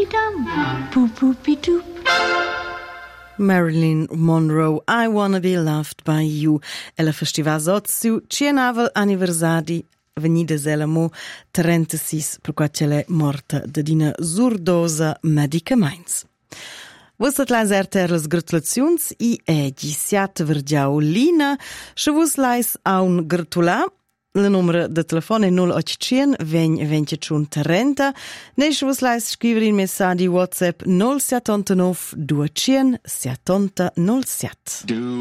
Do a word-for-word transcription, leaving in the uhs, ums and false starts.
dum, poop-poopy-doop. Marilyn Monroe, I Wanna Be Loved by You. Ella festiva sozio, cienavel anniversari, venida selamo trentasei, per qua c'è morta da dina surdosa medicaments. Vos at lais erter las gratulazions i è gisiat vergiau Lina, se vos lais a un gratulà. Il numero de telefono è null ottocento venti venticinque trenta. Nesce vos lais scrivere in messaggi WhatsApp null settantanove duecento settanta null sette.